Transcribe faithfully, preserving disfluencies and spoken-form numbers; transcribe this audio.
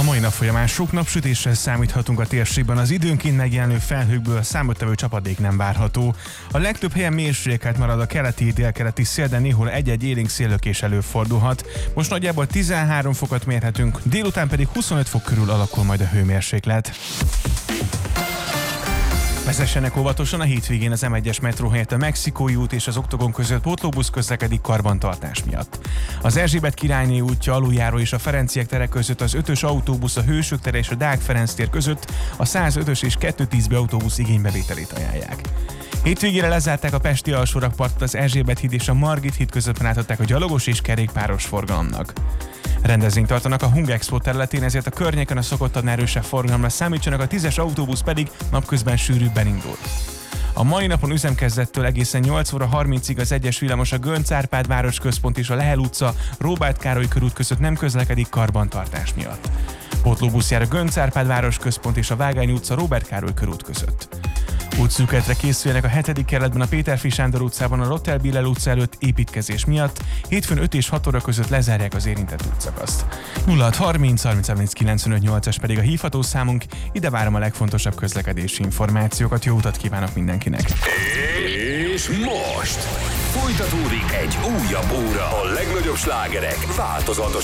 A mai nap folyamán sok napsütéssel számíthatunk a térségben, az időnként megjelenő felhőkből számottevő csapadék nem várható. A legtöbb helyen mérsékelt marad a keleti, délkeleti szél, de néhol egy-egy élénk széllökés előfordulhat. Most nagyjából tizenhárom fokot mérhetünk, délután pedig huszonöt fok körül alakul majd a hőmérséklet. Vezessenek óvatosan, a hétvégén az em egyes metró helyett a Mexikói út és az Oktogon között pótlóbusz közlekedik karbantartás miatt. Az Erzsébet királyné útja aluljáró és a Ferenciek tere között az ötös autóbusz, a Hősök tere és a Deák Ferenc tér között a százötös és kétszáztíz autóbusz igénybevételét ajánlják. Hétvégére lezárták a pesti alsórakpartot, az Erzsébet híd és a Margit híd között átadták a gyalogos és kerékpáros forgalomnak. Rendezvényt tartanak a Hung Expo területén, ezért a környéken a szokottabnál erősebb forgalomra számítsanak, a tízes autóbusz pedig napközben sűrűbben indul. A mai napon üzemkezdettől egészen nyolc óra harmincig az egyes villamos a Göncz-Árpád városközpont és a Lehel utca, Róbert Károly körút között nem közlekedik karbantartás miatt. Pótlóbusz jár a Göncz-Árpád városközpont és a Vágányi utca, Róbert Károly körút között. Útszűkületre készüljenek a hetedik kerületben a Péterfi Sándor utcában a Lothar Billel utca előtt építkezés miatt. Hétfőn öt és hat óra között lezárják az érintett útszakaszt. nulla hat harminc harminc harminc kilencvenöt nyolcas pedig a hívható számunk, ide várom a legfontosabb közlekedési információkat, jó utat kívánok mindenkinek! És most folytatódik egy újabb óra, a legnagyobb slágerek változatos